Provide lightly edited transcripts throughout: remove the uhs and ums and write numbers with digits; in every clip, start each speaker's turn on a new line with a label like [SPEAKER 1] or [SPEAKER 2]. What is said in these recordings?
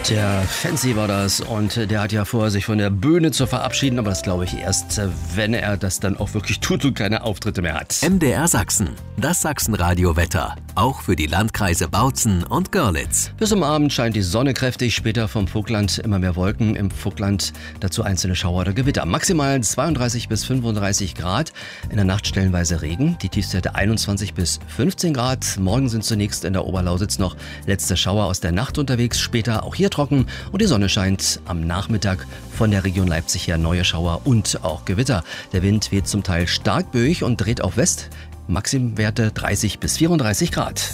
[SPEAKER 1] Der Fancy war das und der hat ja vor, sich von der Bühne zu verabschieden, aber das glaube ich erst, wenn er das dann auch wirklich tut und keine Auftritte mehr hat.
[SPEAKER 2] MDR Sachsen, das Sachsenradio-Wetter, auch für die Landkreise Bautzen und Görlitz.
[SPEAKER 1] Bis zum Abend scheint die Sonne kräftig, später vom Vogtland immer mehr Wolken, im Vogtland dazu einzelne Schauer oder Gewitter. Maximal 32 bis 35 Grad, in der Nacht stellenweise Regen, die Tiefstwerte 21 bis 15 Grad. Morgen sind zunächst in der Oberlausitz noch letzte Schauer aus der Nacht unterwegs, später auch hier trocken und die Sonne scheint am Nachmittag von der Region Leipzig her neue Schauer und auch Gewitter. Der Wind weht zum Teil stark böig und dreht auf West. Maximumwerte 30 bis 34 Grad.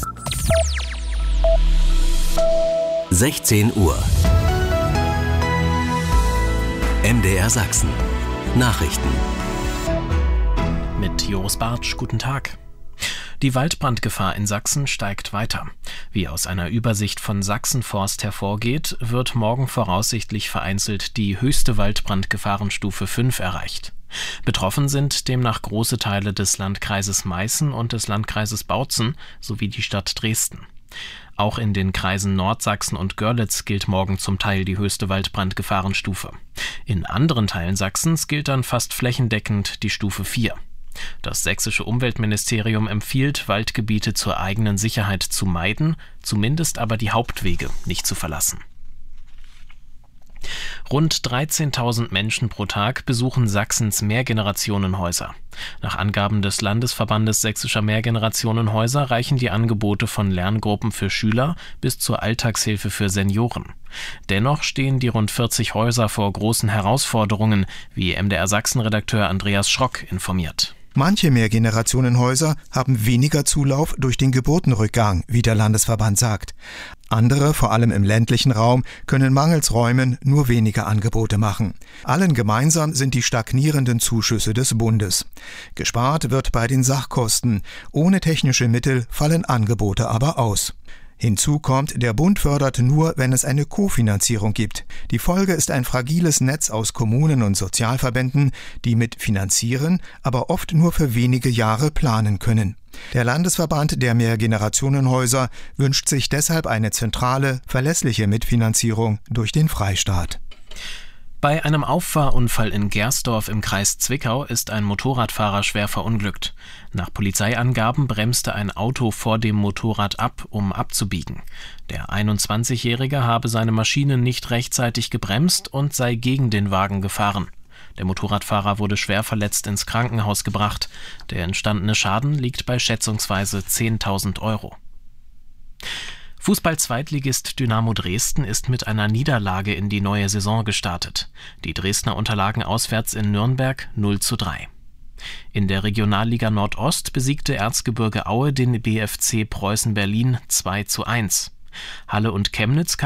[SPEAKER 2] 16 Uhr. MDR Sachsen. Nachrichten.
[SPEAKER 3] Mit Joris Bartsch, guten Tag. Die Waldbrandgefahr in Sachsen steigt weiter. Wie aus einer Übersicht von Sachsenforst hervorgeht, wird morgen voraussichtlich vereinzelt die höchste Waldbrandgefahrenstufe 5 erreicht. Betroffen sind demnach große Teile des Landkreises Meißen und des Landkreises Bautzen sowie die Stadt Dresden. Auch in den Kreisen Nordsachsen und Görlitz gilt morgen zum Teil die höchste Waldbrandgefahrenstufe. In anderen Teilen Sachsens gilt dann fast flächendeckend die Stufe 4. Das sächsische Umweltministerium empfiehlt, Waldgebiete zur eigenen Sicherheit zu meiden, zumindest aber die Hauptwege nicht zu verlassen. Rund 13.000 Menschen pro Tag besuchen Sachsens Mehrgenerationenhäuser. Nach Angaben des Landesverbandes sächsischer Mehrgenerationenhäuser reichen die Angebote von Lerngruppen für Schüler bis zur Alltagshilfe für Senioren. Dennoch stehen die rund 40 Häuser vor großen Herausforderungen, wie MDR Sachsen-Redakteur Andreas Schrock informiert.
[SPEAKER 4] Manche Mehrgenerationenhäuser haben weniger Zulauf durch den Geburtenrückgang, wie der Landesverband sagt. Andere, vor allem im ländlichen Raum, können mangels Räumen nur wenige Angebote machen. Allen gemeinsam sind die stagnierenden Zuschüsse des Bundes. Gespart wird bei den Sachkosten. Ohne technische Mittel fallen Angebote aber aus. Hinzu kommt, der Bund fördert nur, wenn es eine Kofinanzierung gibt. Die Folge ist ein fragiles Netz aus Kommunen und Sozialverbänden, die mit finanzieren, aber oft nur für wenige Jahre planen können. Der Landesverband der Mehrgenerationenhäuser wünscht sich deshalb eine zentrale, verlässliche Mitfinanzierung durch den Freistaat.
[SPEAKER 3] Bei einem Auffahrunfall in Gersdorf im Kreis Zwickau ist ein Motorradfahrer schwer verunglückt. Nach Polizeiangaben bremste ein Auto vor dem Motorrad ab, um abzubiegen. Der 21-Jährige habe seine Maschine nicht rechtzeitig gebremst und sei gegen den Wagen gefahren. Der Motorradfahrer wurde schwer verletzt ins Krankenhaus gebracht. Der entstandene Schaden liegt bei schätzungsweise 10.000 Euro. Fußball-Zweitligist Dynamo Dresden ist mit einer Niederlage in die neue Saison gestartet. Die Dresdner unterlagen auswärts in Nürnberg 0:3. In der Regionalliga Nordost besiegte Erzgebirge Aue den BFC Preußen Berlin 2:1. Halle und Chemnitz